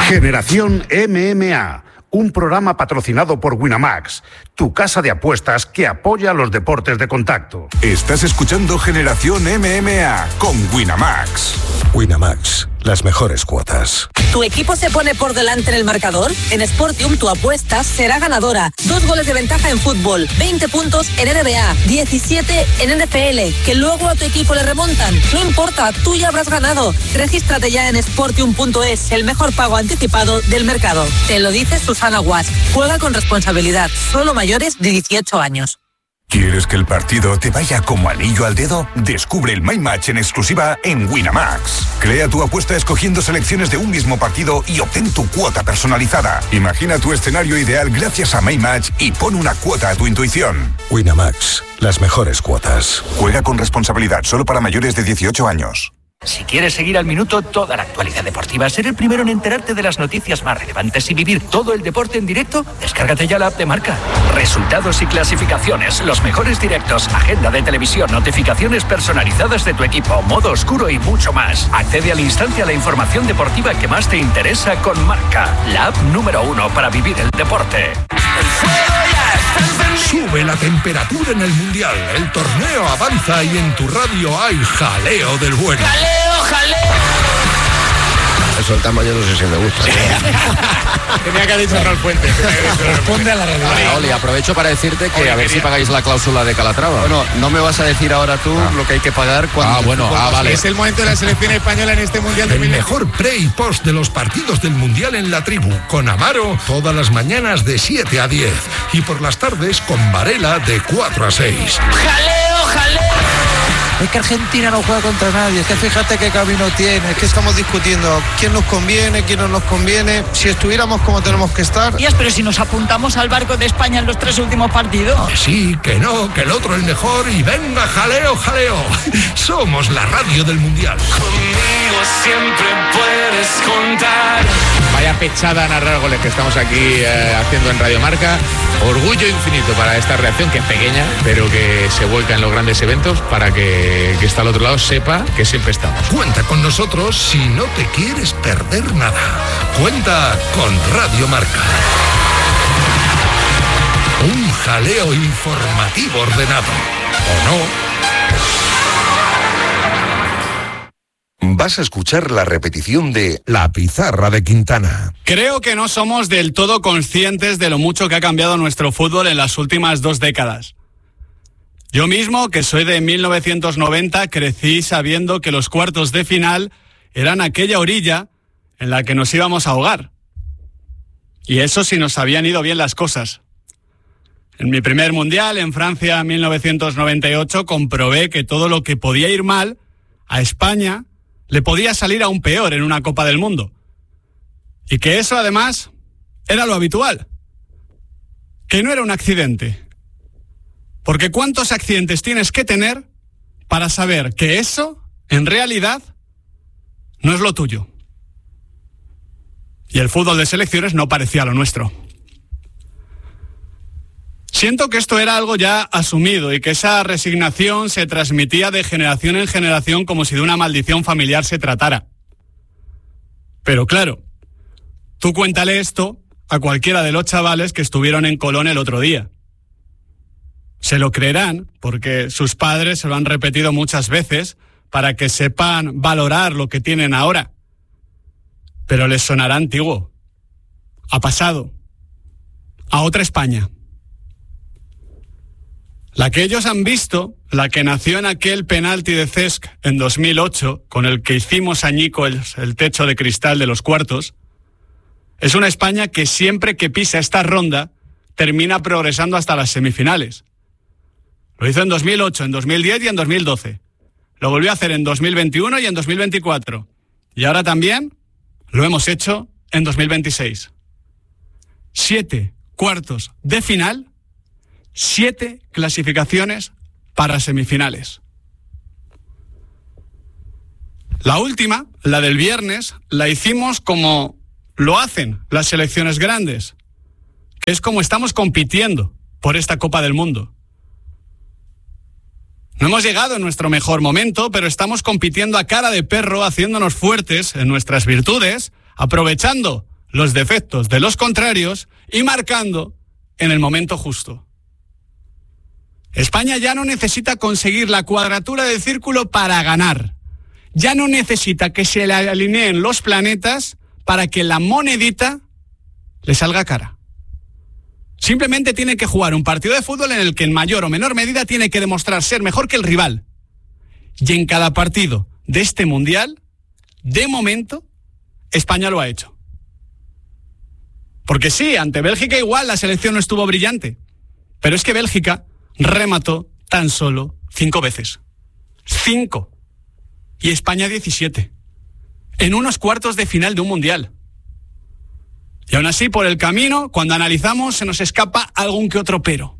Generación MMA, un programa patrocinado por Winamax, tu casa de apuestas que apoya los deportes de contacto. Estás escuchando Generación MMA con Winamax. Winamax, las mejores cuotas. ¿Tu equipo se pone por delante en el marcador? En Sportium tu apuesta será ganadora. 2 goles de ventaja en fútbol, 20 puntos en NBA, 17 en NFL, que luego a tu equipo le remontan. No importa, tú ya habrás ganado. Regístrate ya en sportium.es, el mejor pago anticipado del mercado. Te lo dice Susana Guas. Juega con responsabilidad, solo mayores de 18 años. ¿Quieres que el partido te vaya como anillo al dedo? Descubre el My Match en exclusiva en Winamax. Crea tu apuesta escogiendo selecciones de un mismo partido y obtén tu cuota personalizada. Imagina tu escenario ideal gracias a My Match y pon una cuota a tu intuición. Winamax, las mejores cuotas. Juega con responsabilidad, solo para mayores de 18 años. Si quieres seguir al minuto toda la actualidad deportiva, ser el primero en enterarte de las noticias más relevantes y vivir todo el deporte en directo, descárgate ya la app de Marca. Resultados y clasificaciones, los mejores directos, agenda de televisión, notificaciones personalizadas de tu equipo, modo oscuro y mucho más. Accede al instante a la información deportiva que más te interesa con Marca, la app número 1 para vivir el deporte. Sube la temperatura en el Mundial, el torneo avanza y en tu radio hay jaleo del bueno. ¡Jaleo, jaleo! Eso el tamaño no sé si me gusta. Tenía que haber dicho Raúl Fuentes. Responde a la realidad. Oli, aprovecho para decirte que a ver si pagáis la cláusula de Calatrava. Bueno, no me vas a decir ahora tú lo que hay que pagar cuando... vale. Es el momento de la selección española en este Mundial. El mejor pre y post de los partidos del Mundial en la tribu, con Amaro todas las mañanas de 7 a 10 y por las tardes con Varela de 4 a 6. ¡Jaleo, jaleo! Es que Argentina no juega contra nadie, es que fíjate qué camino tiene. Es que estamos discutiendo quién nos conviene, quién no nos conviene, si estuviéramos como tenemos que estar. Pero si nos apuntamos al barco de España en los 3 últimos partidos. Que sí, que no, que el otro es mejor y venga, jaleo, jaleo. Somos la radio del Mundial. Conmigo siempre puedes contar. Vaya pechada a narrar goles que estamos aquí haciendo en Radio Marca. Orgullo infinito para esta reacción, que es pequeña, pero que se vuelca en los grandes eventos para que está al otro lado sepa que siempre estamos. Cuenta con nosotros si no te quieres perder nada. Cuenta con Radio Marca. Un jaleo informativo ordenado. ¿O no? Vas a escuchar la repetición de La Pizarra de Quintana. Creo que no somos del todo conscientes de lo mucho que ha cambiado nuestro fútbol en las últimas 2 décadas. Yo mismo, que soy de 1990, crecí sabiendo que los cuartos de final eran aquella orilla en la que nos íbamos a ahogar. Y eso si nos habían ido bien las cosas. En mi primer mundial, en Francia, en 1998, comprobé que todo lo que podía ir mal a España le podía salir aún peor en una Copa del Mundo. Y que eso, además, era lo habitual. Que no era un accidente. Porque ¿cuántos accidentes tienes que tener para saber que eso, en realidad, no es lo tuyo? Y el fútbol de selecciones no parecía lo nuestro. Siento que esto era algo ya asumido y que esa resignación se transmitía de generación en generación como si de una maldición familiar se tratara. Pero claro, tú cuéntale esto a cualquiera de los chavales que estuvieron en Colón el otro día. Se lo creerán porque sus padres se lo han repetido muchas veces para que sepan valorar lo que tienen ahora. Pero les sonará antiguo, a pasado, a otra España. La que ellos han visto, la que nació en aquel penalti de Cesc en 2008, con el que hicimos añico el techo de cristal de los cuartos, es una España que siempre que pisa esta ronda termina progresando hasta las semifinales. Lo hizo en 2008, en 2010 y en 2012. Lo volvió a hacer en 2021 y en 2024. Y ahora también lo hemos hecho en 2026. 7 cuartos de final, 7 clasificaciones para semifinales. La última, la del viernes, la hicimos como lo hacen las selecciones grandes, que es como estamos compitiendo por esta Copa del Mundo. No hemos llegado en nuestro mejor momento, pero estamos compitiendo a cara de perro, haciéndonos fuertes en nuestras virtudes, aprovechando los defectos de los contrarios y marcando en el momento justo. España ya no necesita conseguir la cuadratura del círculo para ganar. Ya no necesita que se le alineen los planetas para que la monedita le salga cara. Simplemente tiene que jugar un partido de fútbol en el que en mayor o menor medida tiene que demostrar ser mejor que el rival. Y en cada partido de este Mundial, de momento, España lo ha hecho. Porque sí, ante Bélgica igual la selección no estuvo brillante. Pero es que Bélgica remató tan solo 5 veces. 5. Y España 17. En unos cuartos de final de un Mundial. Y aún así, por el camino, cuando analizamos, se nos escapa algún que otro pero.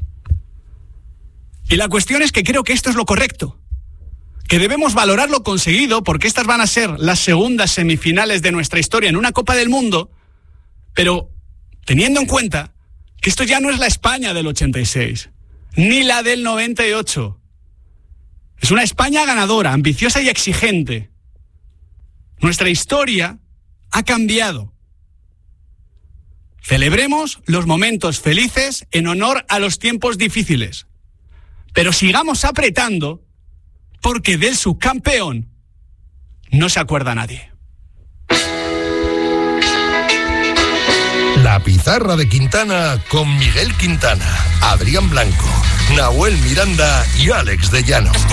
Y la cuestión es que creo que esto es lo correcto. Que debemos valorar lo conseguido, porque estas van a ser las segundas semifinales de nuestra historia en una Copa del Mundo, pero teniendo en cuenta que esto ya no es la España del 86, ni la del 98. Es una España ganadora, ambiciosa y exigente. Nuestra historia ha cambiado. Celebremos los momentos felices en honor a los tiempos difíciles. Pero sigamos apretando, porque del subcampeón no se acuerda nadie. La Pizarra de Quintana con Miguel Quintana, Adrián Blanco, Nahuel Miranda y Alex de Llano.